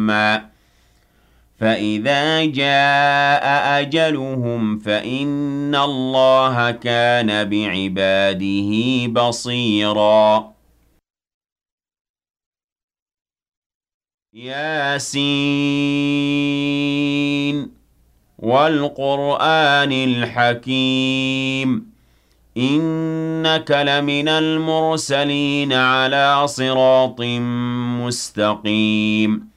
مُّسَمًّى فَإِذَا جَاءَ أَجَلُهُمْ فَإِنَّ اللَّهَ كَانَ بِعِبَادِهِ بَصِيرًا يس وَالْقُرْآنِ الْحَكِيمِ إِنَّكَ لَمِنَ الْمُرْسَلِينَ عَلَىٰ صِرَاطٍ مُّسْتَقِيمٍ